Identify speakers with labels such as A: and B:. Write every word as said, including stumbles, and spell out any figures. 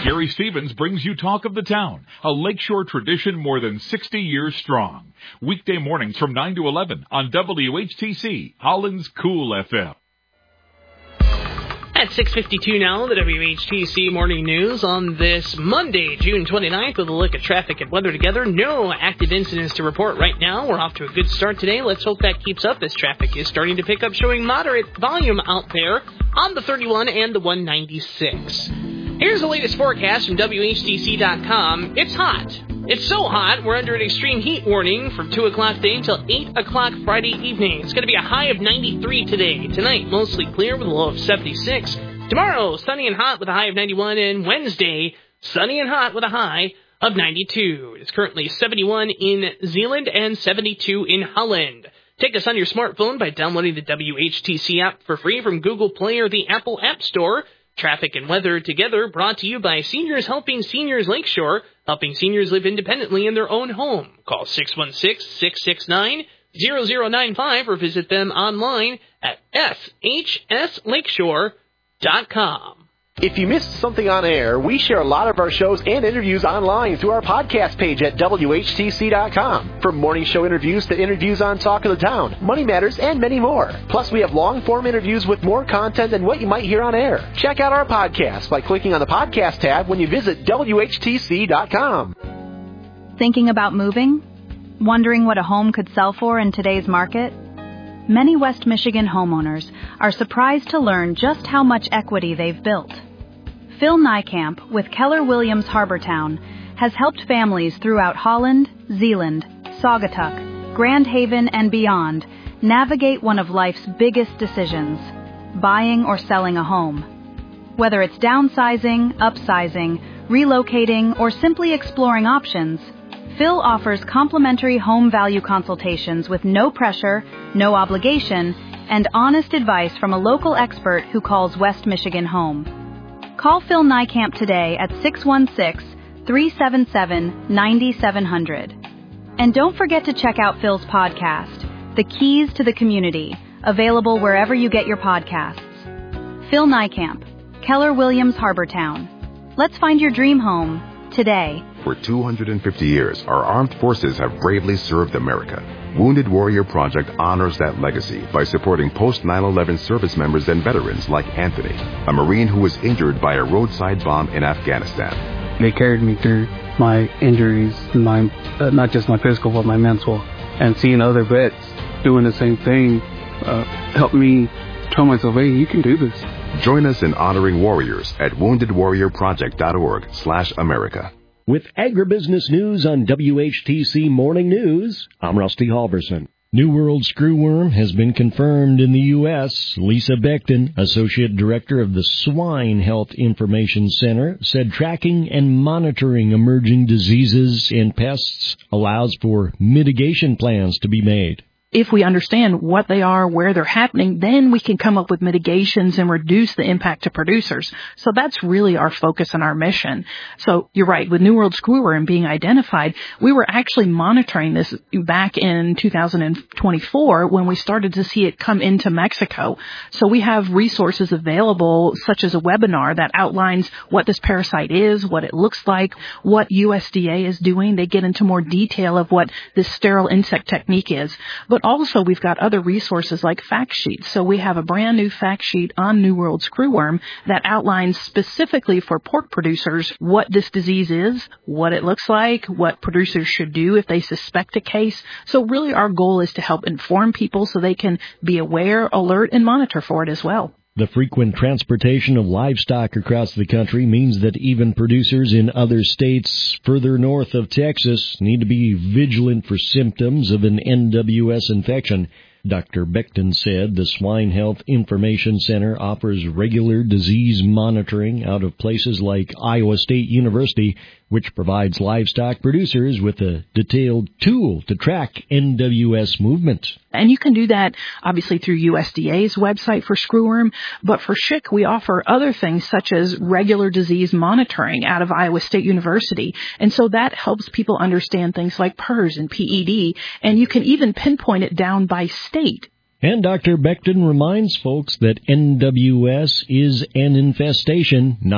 A: Gary Stevens brings you Talk of the Town, a Lakeshore tradition more than sixty years strong. Weekday mornings from nine to eleven on W H T C, Holland's Cool F M.
B: At six fifty-two now, the W H T C Morning News on this Monday, June twenty-ninth, with a look at traffic and weather together. No active incidents to report right now. We're off to a good start today. Let's hope that keeps up as traffic is starting to pick up, showing moderate volume out there on the thirty-one and the one ninety-six. Here's the latest forecast from W H T C dot com. It's hot. It's so hot, we're under an extreme heat warning from two o'clock today until eight o'clock Friday evening. It's going to be a high of ninety-three today. Tonight, mostly clear with a low of seventy-six. Tomorrow, sunny and hot with a high of ninety-one. And Wednesday, sunny and hot with a high of ninety-two. It's currently seventy-one in Zeeland and seventy-two in Holland. Take us on your smartphone by downloading the W H T C app for free from Google Play or the Apple App Store. Traffic and weather together brought to you by Seniors Helping Seniors Lakeshore, helping seniors live independently in their own home. Call six one six, six six nine, zero zero nine five or visit them online at s h s lakeshore dot com.
C: If you missed something on air, we share a lot of our shows and interviews online through our podcast page at W H T C dot com. From morning show interviews to interviews on Talk of the Town, Money Matters, and many more. Plus, we have long-form interviews with more content than what you might hear on air. Check out our podcast by clicking on the podcast tab when you visit W H T C dot com.
D: Thinking about moving? Wondering what a home could sell for in today's market? Many West Michigan homeowners are surprised to learn just how much equity they've built. Phil Niekamp with Keller Williams Harbortown has helped families throughout Holland, Zeeland, Saugatuck, Grand Haven, and beyond navigate one of life's biggest decisions, buying or selling a home. Whether it's downsizing, upsizing, relocating, or simply exploring options, Phil offers complimentary home value consultations with no pressure, no obligation, and honest advice from a local expert who calls West Michigan home. Call Phil Niekamp today at six one six, three seven seven, nine seven zero zero. And don't forget to check out Phil's podcast, The Keys to the Community, available wherever you get your podcasts. Phil Niekamp, Keller Williams Harbortown. Let's find your dream home today.
E: For two hundred fifty years, our armed forces have bravely served America. Wounded Warrior Project honors that legacy by supporting post nine eleven service members and veterans like Anthony, a Marine who was injured by a roadside bomb in Afghanistan.
F: They carried me through my injuries, my uh, not just my physical, but my mental. And seeing other vets doing the same thing uh, helped me tell myself, hey, you can do this.
E: Join us in honoring warriors at wounded warrior project dot org slash America.
G: With agribusiness news on W H T C Morning News, I'm Rusty Halverson. New World screwworm has been confirmed in the U S Lisa Becton, Associate Director of the Swine Health Information Center, said tracking and monitoring emerging diseases and pests allows for mitigation plans to be made.
H: If we understand what they are, where they're happening, then we can come up with mitigations and reduce the impact to producers. So that's really our focus and our mission. So you're right, with New World screwworm being identified, we were actually monitoring this back in two thousand twenty-four when we started to see it come into Mexico. So we have resources available, such as a webinar that outlines what this parasite is, what it looks like, what U S D A is doing. They get into more detail of what this sterile insect technique is. But also, we've got other resources like fact sheets. So we have a brand new fact sheet on New World screwworm that outlines specifically for pork producers what this disease is, what it looks like, what producers should do if they suspect a case. So really our goal is to help inform people so they can be aware, alert, and monitor for it as well.
G: The frequent transportation of livestock across the country means that even producers in other states further north of Texas need to be vigilant for symptoms of an N W S infection. Doctor Becton said the Swine Health Information Center offers regular disease monitoring out of places like Iowa State University, which provides livestock producers with a detailed tool to track N W S movement.
H: And you can do that, obviously, through U S D A's website for screwworm. But for S H I C, we offer other things such as regular disease monitoring out of Iowa State University. And so that helps people understand things like P E R S and P E D. And you can even pinpoint it down by state.
G: And Doctor Becton reminds folks that N W S is an infestation, not